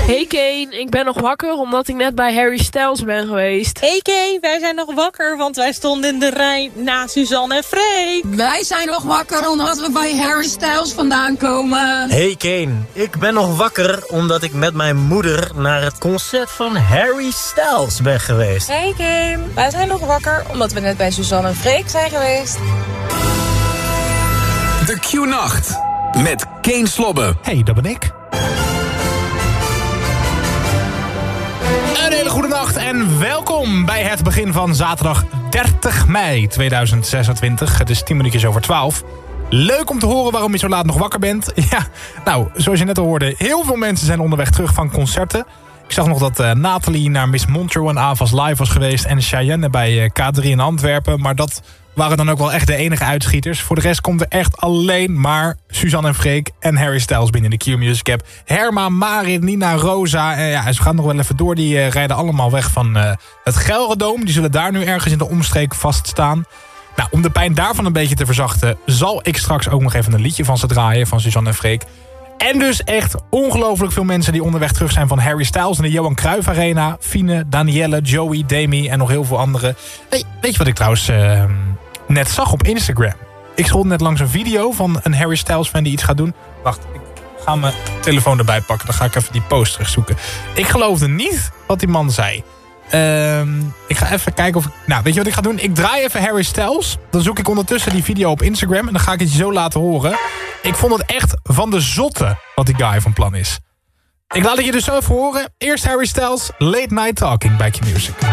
Hey Kane, ik ben nog wakker omdat ik net bij Harry Styles ben geweest. Hey Kane, wij zijn nog wakker, want wij stonden in de rij na Suzanne en Freek. Wij zijn nog wakker omdat we bij Harry Styles vandaan komen. Hey Kane, ik ben nog wakker omdat ik met mijn moeder naar het concert van Harry Styles ben geweest. Hey Kane, wij zijn nog wakker omdat we net bij Suzanne en Freek zijn geweest. De Q-nacht met Kane Slobbe. Hey, dat ben ik. Een hele goede nacht en welkom bij het begin van zaterdag 30 mei 2026. Het is 10 minuutjes over 12. Leuk om te horen waarom je zo laat nog wakker bent. Ja, nou, zoals je net al hoorde, heel veel mensen zijn onderweg terug van concerten. Ik zag nog dat Nathalie naar Miss Montreux en Avas Live was geweest en Cheyenne bij K3 in Antwerpen. Maar dat waren dan ook wel echt de enige uitschieters. Voor de rest komt er echt alleen maar Suzanne en Freek en Harry Styles binnen de Q-Music App. Herma, Marit, Nina, Rosa. En ja, ze gaan nog wel even door. Die rijden allemaal weg van het Gelredome. Die zullen daar nu ergens in de omstreek vaststaan. Nou, om de pijn daarvan een beetje te verzachten, zal ik straks ook nog even een liedje van ze draaien, van Suzanne en Freek. En dus echt ongelooflijk veel mensen die onderweg terug zijn van Harry Styles in de Johan Cruijff Arena. Fine, Danielle, Joey, Demi en nog heel veel anderen. Weet je wat ik trouwens net zag op Instagram? Ik scrollde net langs een video van een Harry Styles fan die iets gaat doen. Wacht, ik ga mijn telefoon erbij pakken. Dan ga ik even die post terugzoeken. Ik geloofde niet wat die man zei. Ik ga even kijken of ik... Nou, weet je wat ik ga doen? Ik draai even Harry Styles. Dan zoek ik ondertussen die video op Instagram. En dan ga ik het je zo laten horen. Ik vond het echt van de zotte wat die guy van plan is. Ik laat het je dus zo even horen. Eerst Harry Styles, Late Night Talking bij Q-Music.